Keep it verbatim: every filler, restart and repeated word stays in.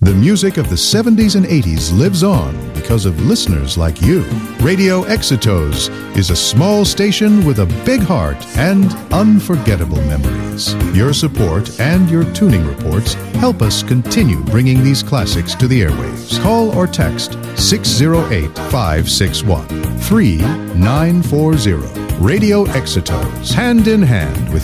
The music of the seventies and eighties lives on because of listeners like you. Radio Exitos is a small station with a big heart and unforgettable memories. Your support and your tuning reports help us continue bringing these classics to the airwaves. Call or text six oh eight, five six one, three nine four zero. Radio Exitos, hand in hand with